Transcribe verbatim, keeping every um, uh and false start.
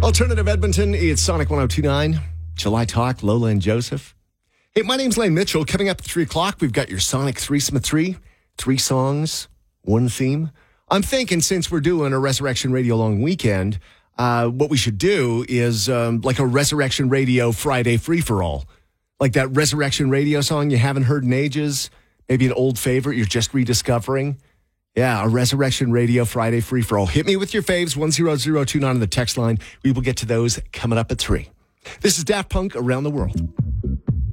Alternative Edmonton, it's Sonic one oh two point nine. July Talk, Lola and Joseph. Hey, my name's Lane Mitchell. Coming up at three o'clock, we've got your Sonic threesome at three. Three songs, one theme. I'm thinking since we're doing a Resurrection Radio long weekend, uh, what we should do is um, like a Resurrection Radio Friday free-for-all. Like that Resurrection Radio song you haven't heard in ages. Maybe an old favorite you're just rediscovering. Yeah, a Resurrection Radio Friday free-for-all. Hit me with your faves, one zero zero two nine on the text line. We will get to those coming up at three. This is Daft Punk Around the World.